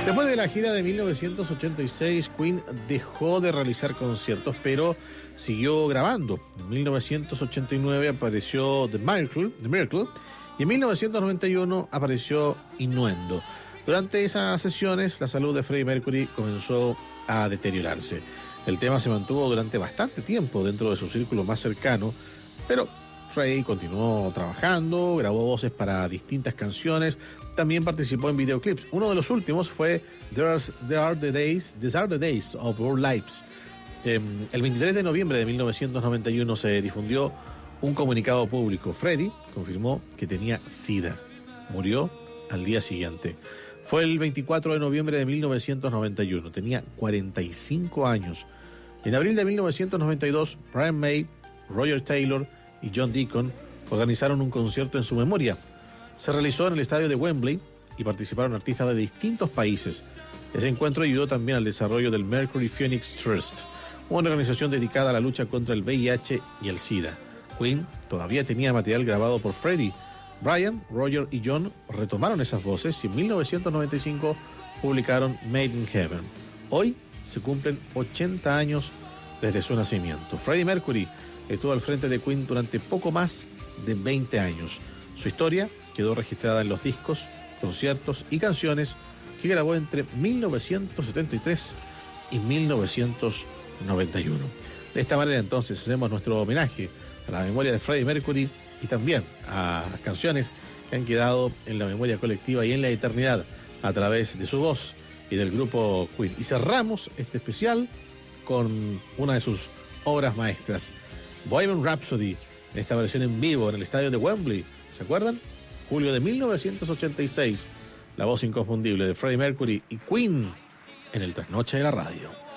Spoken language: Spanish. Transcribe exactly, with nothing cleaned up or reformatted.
Después de la gira de mil novecientos ochenta y seis, Queen dejó de realizar conciertos, pero siguió grabando. En mil novecientos ochenta y nueve apareció The Miracle, The Miracle y en mil novecientos noventa y uno apareció Innuendo. Durante esas sesiones, la salud de Freddie Mercury comenzó a deteriorarse. El tema se mantuvo durante bastante tiempo dentro de su círculo más cercano, pero Freddie continuó trabajando, grabó voces para distintas canciones, también participó en videoclips. Uno de los últimos fue There Are, There Are the Days, These Are the Days of Our Lives. Eh, el veintitrés de noviembre de mil novecientos noventa y uno se difundió un comunicado público. Freddie confirmó que tenía SIDA. Murió al día siguiente. Fue el veinticuatro de noviembre de mil novecientos noventa y uno. Tenía cuarenta y cinco años. En abril de mil novecientos noventa y dos, Brian May, Roger Taylor y John Deacon organizaron un concierto en su memoria. Se realizó en el estadio de Wembley y participaron artistas de distintos países. Ese encuentro ayudó también al desarrollo del Mercury Phoenix Trust, una organización dedicada a la lucha contra el V I H y el SIDA. Queen todavía tenía material grabado por Freddie. Brian, Roger y John retomaron esas voces y en mil novecientos noventa y cinco publicaron Made in Heaven. Hoy se cumplen ochenta años desde su nacimiento. Freddie Mercury estuvo al frente de Queen durante poco más de veinte años. Su historia quedó registrada en los discos, conciertos y canciones que grabó entre mil novecientos setenta y tres y mil novecientos noventa y uno. De esta manera entonces hacemos nuestro homenaje a la memoria de Freddie Mercury y también a las canciones que han quedado en la memoria colectiva y en la eternidad a través de su voz y del grupo Queen. Y cerramos este especial con una de sus obras maestras, Bohemian Rhapsody, en esta versión en vivo en el estadio de Wembley. ¿Se acuerdan? Julio de mil novecientos ochenta y seis, la voz inconfundible de Freddie Mercury y Queen en el Trasnoche de la Radio.